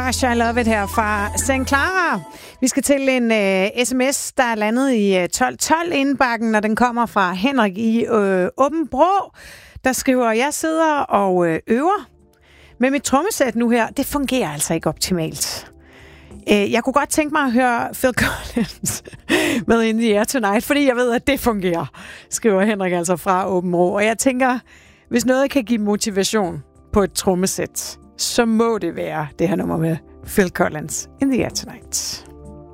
Gosh, I love it her fra St. Clara. Vi skal til en sms, der er landet i 1212-indbakken, når den kommer fra Henrik i Åbenbrå. Der skriver, jeg sidder og øver med mit trommesæt nu her. Det fungerer altså ikke optimalt. Jeg kunne godt tænke mig at høre Phil Collins med In the Air Tonight, fordi jeg ved, at det fungerer, skriver Henrik altså fra Åbenbrå. Og jeg tænker, hvis noget kan give motivation på et trommesæt, så må det være det her nummer med Phil Collins, In the Air Tonight.